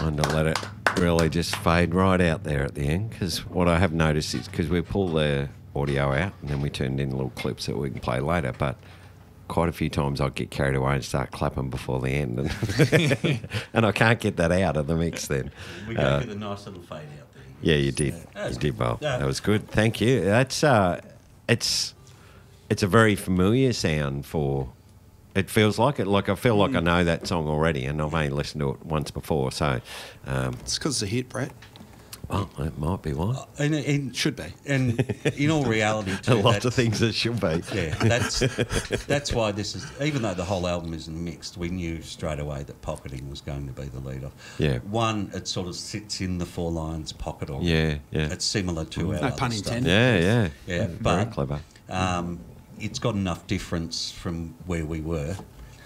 kind of let it really just fade right out there at the end. Because what I have noticed is because we pull the audio out and then we turn in little clips that we can play later, but quite a few times I get carried away and start clapping before the end, and I can't get that out of the mix then. We go with a nice little fade out there. Yeah, you did. You did well. That was good. Thank you. That's it's a very familiar sound for. It feels like it. Like I feel like I know that song already, and I've only listened to it once before. So it's because it's a hit, Brett. Well, it might be one. And it should be. And in all reality, too, a lot of things that should be. Yeah, that's why this is. Even though the whole album isn't mixed, we knew straight away that Pocketing was going to be the leader. Yeah. One, it sort of sits in the Four Lions pocket already. Yeah, yeah. It's similar to our No other pun stuff. intended. Yeah, Very but clever. It's got enough difference from where we were.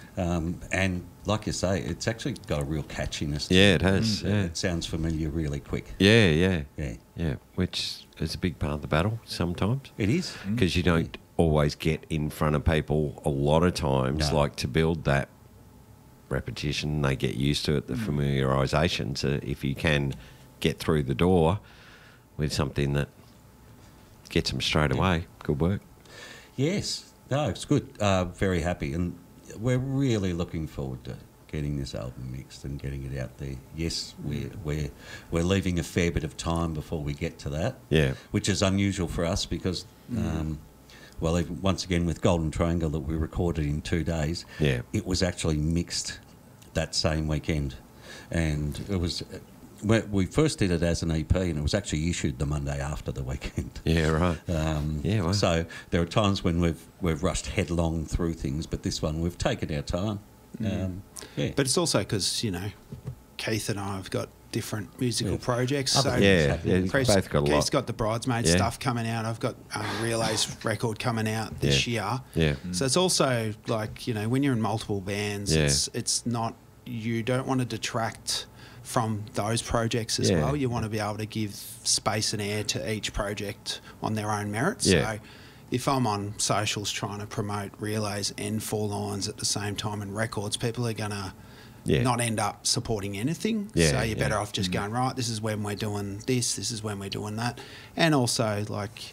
And like you say, it's actually got a real catchiness to Yeah, it has. Yeah. It sounds familiar really quick. Yeah. Which is a big part of the battle sometimes. It is. Because you don't always get in front of people a lot of times, No. like to build that repetition, they get used to it, the familiarisation. So if you can get through the door with something that gets them straight away, good work. Yes. No, it's good. Very happy. And we're really looking forward to getting this album mixed and getting it out there. Yes, we're leaving a fair bit of time before we get to that. Yeah. Which is unusual for us because, well, even once again with Golden Triangle that we recorded in 2 days, it was actually mixed that same weekend, and it was. We first did it as an EP, and it was actually issued the Monday after the weekend. Yeah, right. So there are times when we've rushed headlong through things, but this one we've taken our time. But it's also because Keith and I have got different musical projects. Other So you've Chris, both got a Keith's lot. got the Bridesmaid stuff coming out. I've got Relay's record coming out this year. Yeah. So it's also like when you're in multiple bands, it's not, you don't want to detract from those projects as well. You want to be able to give space and air to each project on their own merits. So if I'm on socials trying to promote Relays and Four Lines at the same time and records, people are going to not end up supporting anything. So you're better off just going, right, this is when we're doing this is when we're doing that. And also like,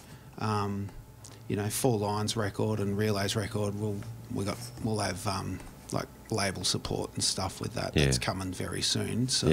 Four Lines record and Relays record, we'll have like label support and stuff with that. That's coming very soon. So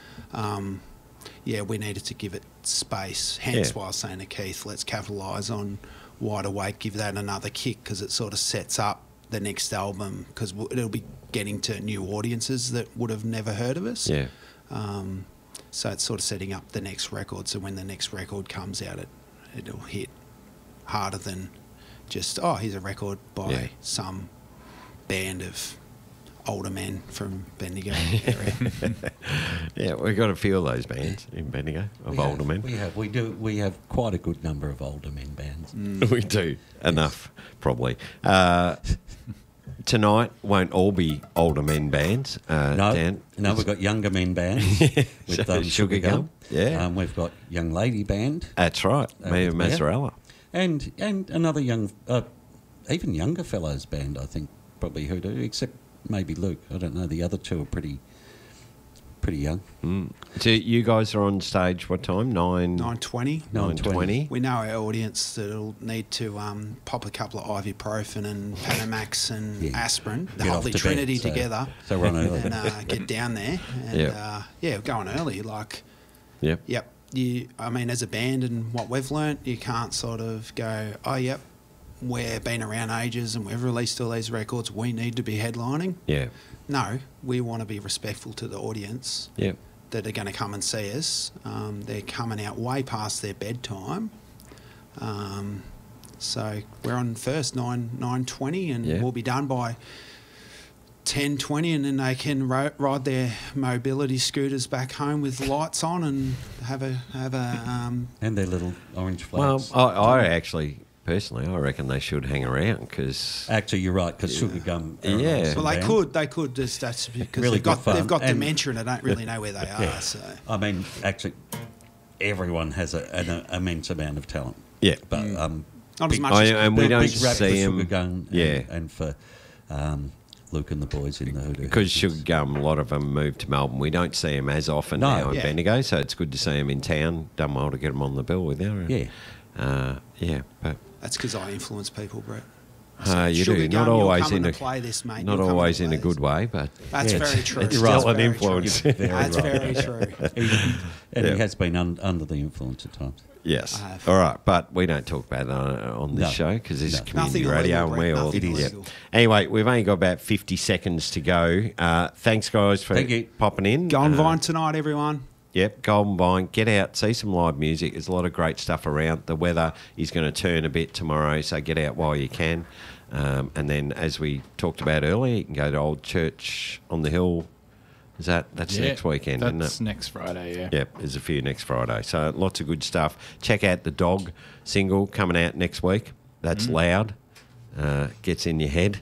we needed to give it space. Hence why I was saying to Keith, let's capitalise on Wide Awake, give that another kick because it sort of sets up the next album because it'll be getting to new audiences that would have never heard of us. So it's sort of setting up the next record. So when the next record comes out, it'll hit harder than just, here's a record by some band of older men from Bendigo area. We've got a few of those bands in Bendigo of older men. We have quite a good number of older men bands. We do. Enough, probably. Tonight won't all be older men bands. Dan. No, we've got younger men bands with Sugar Gum. Yeah. We've got Young Lady Band. That's right. Mia Mazzarella. And another even younger fellows band, I think, probably who do, except maybe Luke. I don't know. The other two are pretty young. So you guys are on stage what time? 9:20. 9:20. We know our audience that'll need to pop a couple of ibuprofen and Panamax and aspirin, the Get Holy off to Trinity bed, together. So run early. And get down there. And we're going early. Like, Yep. As a band and what we've learnt, you can't sort of go, we've been around ages and we've released all these records, we need to be headlining. Yeah. No, we want to be respectful to the audience that are going to come and see us. They're coming out way past their bedtime. So we're on first 9:20 and we'll be done by 10:20, and then they can ride their mobility scooters back home with lights on and have a and their little orange flags. Well, I actually... Personally, I reckon they should hang around because... Actually, you're right, because Sugar Gum... Well, they could. That's because really they've got dementia and they don't really know where they are. So I mean, actually, everyone has an immense amount of talent. Yeah. But not as much as... And we don't big rap for see Sugar them... Gum and for Luke and the boys in the Hoodoo. Because a lot of them moved to Melbourne. We don't see them as often now in Bendigo, so it's good to see them in town. Done well to get them on the bill with you. Yeah. But that's because I influence people, Brett. You do. Not always in a not always in a good way, but that's very true. It's still an influence. That's very true. And he has been under the influence at times. Yes. All right, but we don't talk about that on this show because this is community radio, and we all. Anyway, we've only got about 50 seconds to go. Thanks, guys, for popping in. Golden Vine tonight, everyone. Yep, Golden Vine. Get out, see some live music. There's a lot of great stuff around. The weather is going to turn a bit tomorrow, so get out while you can. And then, as we talked about earlier, you can go to Old Church on the Hill. That's next weekend, isn't it? That's next Friday, yeah. Yep, there's a few next Friday. So lots of good stuff. Check out the Dog single coming out next week. That's loud. Gets in your head.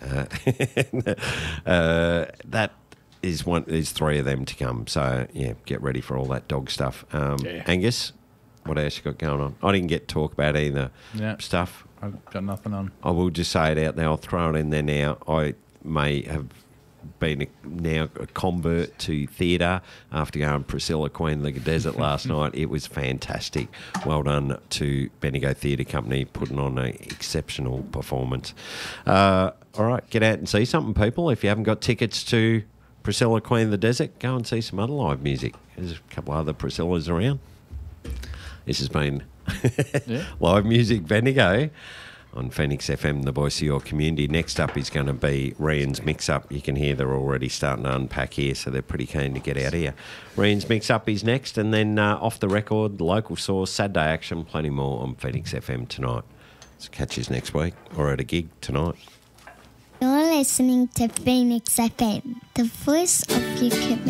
That is one. There's 3 of them to come. So yeah, get ready for all that dog stuff. Angus, what else you got going on? I didn't get to talk about either stuff. I've got nothing on. I will just say it out there. I'll throw it in there now. I may have been now a convert to theatre after going Priscilla, Queen of the Desert last night. It was fantastic. Well done to Bendigo Theatre Company putting on an exceptional performance. All right, get out and see something, people. If you haven't got tickets to Priscilla, Queen of the Desert, go and see some other live music. There's a couple of other Priscillas around. This has been Live Music Bendigo on Phoenix FM, the voice of your community. Next up is going to be Rian's Mix-Up. You can hear they're already starting to unpack here, so they're pretty keen to get out of here. Rian's Mix-Up is next, and then Off the Record, the Local Source, Saturday Action, plenty more on Phoenix FM tonight. So catch us next week or at a gig tonight. You're listening to Phoenix FM, the voice of your community.